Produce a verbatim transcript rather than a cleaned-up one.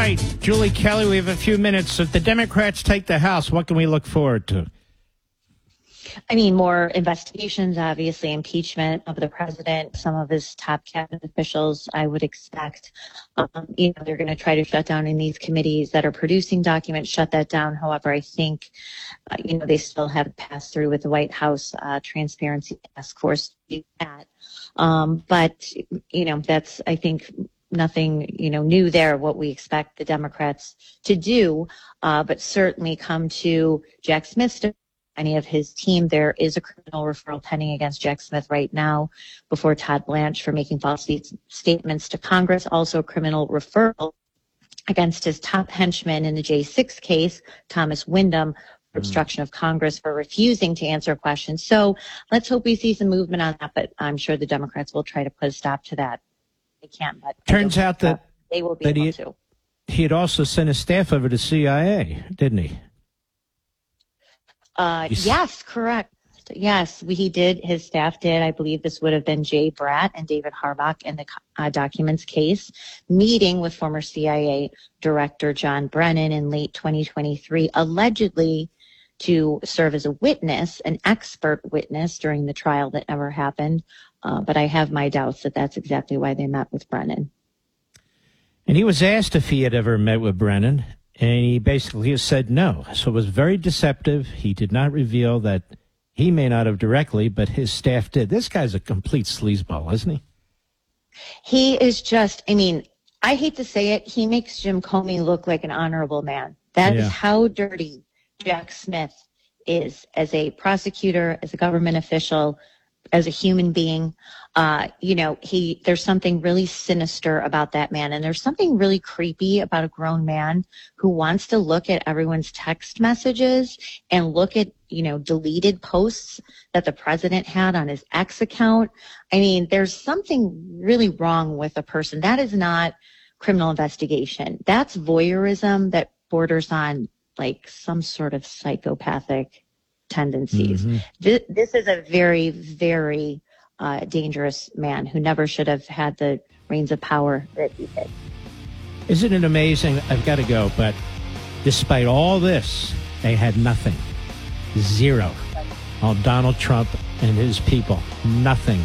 right, Julie Kelly, we have a few minutes. If the Democrats take the House, what can we look forward to? I mean, more investigations, obviously, impeachment of the president, some of his top cabinet officials, I would expect. Um, you know, they're going to try to shut down in these committees that are producing documents, shut that down. However, I think, uh, you know, they still have passed through with the White House uh, Transparency Task Force to do that. Um, but, you know, that's, I think, nothing, you know, new there, what we expect the Democrats to do, uh, but certainly come to Jack Smith's any of his team. There is a criminal referral pending against Jack Smith right now before Todd Blanche for making false statements to Congress. Also a criminal referral against his top henchman in the J six case, Thomas Wyndham, for obstruction of Congress for refusing to answer questions. So let's hope we see some movement on that, but I'm sure the Democrats will try to put a stop to that. They can't, but turns out that they will be that able he, to. He had also sent his staff over to C I A, didn't he? Uh, yes, correct. Yes, we, he did. His staff did. I believe this would have been Jay Bratt and David Harbach in the uh, documents case, meeting with former C I A Director John Brennan in late twenty twenty-three, allegedly to serve as a witness, an expert witness during the trial that never happened. Uh, but I have my doubts that that's exactly why they met with Brennan. And he was asked if he had ever met with Brennan, and he basically said no. So it was very deceptive. He did not reveal that he may not have directly, but his staff did. This guy's a complete sleazeball, isn't he? He is just, I mean, I hate to say it, he makes Jim Comey look like an honorable man. That Yeah. is how dirty Jack Smith is as a prosecutor, as a government official, as a human being. Uh, you know, he, there's something really sinister about that man. And there's something really creepy about a grown man who wants to look at everyone's text messages and look at, you know, deleted posts that the president had on his X account. I mean, there's something really wrong with a person. That is not criminal investigation. That's voyeurism that borders on like some sort of psychopathic tendencies. Mm-hmm. This, this is a very, very uh, dangerous man who never should have had the reins of power that he did. Isn't it amazing? I've got to go, but despite all this, they had nothing. Zero. All Donald Trump and his people. Nothing.